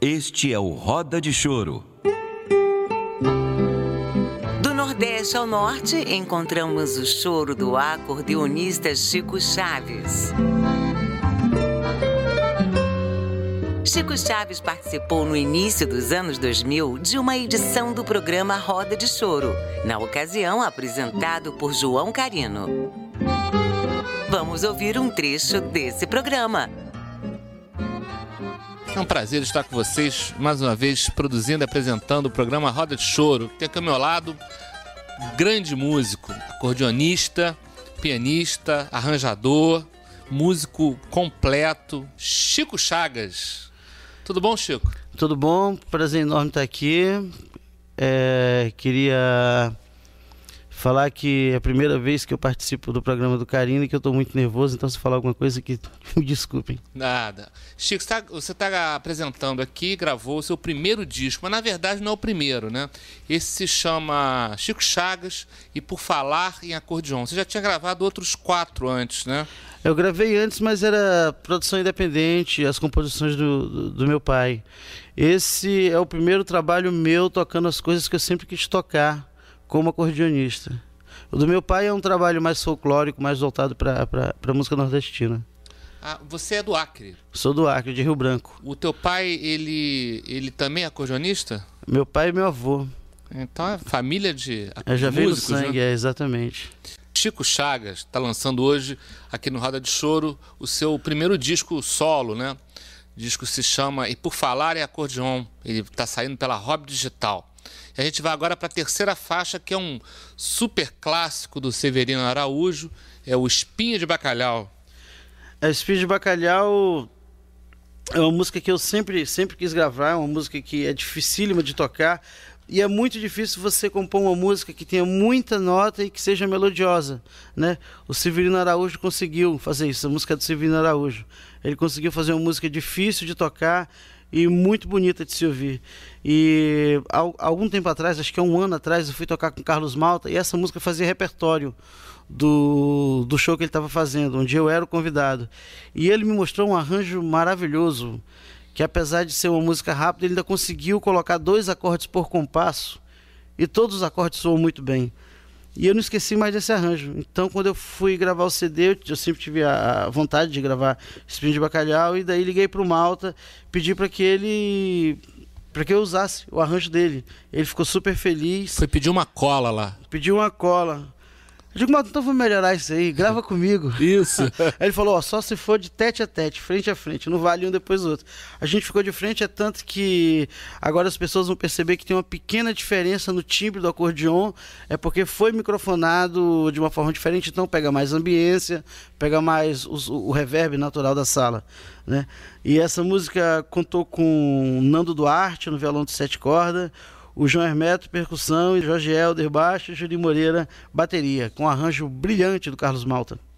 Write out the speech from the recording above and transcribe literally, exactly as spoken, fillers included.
Este é o Roda de Choro. Do Nordeste ao Norte, encontramos o choro do acordeonista Chico Chaves. Chico Chaves participou no início dos anos dois mil de uma edição do programa Roda de Choro, na ocasião apresentado por João Carino. Vamos ouvir um trecho desse programa. É um prazer estar com vocês, mais uma vez, produzindo e apresentando o programa Roda de Choro. Tem aqui ao meu lado um grande músico, acordeonista, pianista, arranjador, músico completo, Chico Chagas. Tudo bom, Chico? Tudo bom, prazer enorme estar aqui. É, queria falar que é a primeira vez que eu participo do programa do Carino e que eu estou muito nervoso, então se falar alguma coisa que me desculpem. Nada. Chico, você está apresentando aqui, gravou o seu primeiro disco, mas na verdade não é o primeiro, né? Esse se chama Chico Chagas e Por Falar em Acordeon. Você já tinha gravado outros quatro antes, né? Eu gravei antes, mas era produção independente, as composições do, do, do meu pai. Esse é o primeiro trabalho meu tocando as coisas que eu sempre quis tocar como acordeonista. O do meu pai é um trabalho mais folclórico, mais voltado para a música nordestina. Ah, você é do Acre? Sou do Acre, de Rio Branco. O teu pai, ele, ele também é acordeonista? Meu pai e meu avô. Então é família de Eu já veio do músicos, sangue, né? é, exatamente. Chico Chagas está lançando hoje, aqui no Roda de Choro, o seu primeiro disco solo, né? O disco se chama E Por Falar em Acordeon. Ele está saindo pela Rob Digital. E a gente vai agora para a terceira faixa, que é um super clássico do Severino Araújo, é o Espinha de Bacalhau. A Espinha de Bacalhau é uma música que eu sempre, sempre quis gravar, é uma música que é dificílima de tocar, e é muito difícil você compor uma música que tenha muita nota e que seja melodiosa, né? O Severino Araújo conseguiu fazer isso, a música é do Severino Araújo. Ele conseguiu fazer uma música difícil de tocar e muito bonita de se ouvir. E há algum tempo atrás, acho que há um ano atrás, eu fui tocar com Carlos Malta e essa música fazia repertório do, do show que ele estava fazendo, onde eu era o convidado. E ele me mostrou um arranjo maravilhoso, que apesar de ser uma música rápida, ele ainda conseguiu colocar dois acordes por compasso e todos os acordes soam muito bem. E eu não esqueci mais desse arranjo. Então, quando eu fui gravar o C D, eu, eu sempre tive a, a vontade de gravar Espinha de Bacalhau, e daí liguei para o Malta, pedi para que ele... para que eu usasse o arranjo dele. Ele ficou super feliz. Foi pedir uma cola lá. Pediu uma cola. Eu digo, mas então vou melhorar isso aí, grava comigo. Isso. Aí ele falou, ó, só se for de tete a tete, frente a frente, não vale um depois do outro. A gente ficou de frente, é tanto que agora as pessoas vão perceber que tem uma pequena diferença no timbre do acordeon, é porque foi microfonado de uma forma diferente, então pega mais ambiência, pega mais o, o reverb natural da sala, né? E essa música contou com Nando Duarte no violão de sete cordas, o João Hermeto, percussão, e Jorge Helder, baixo, e Júlio Moreira, bateria, com um arranjo brilhante do Carlos Malta.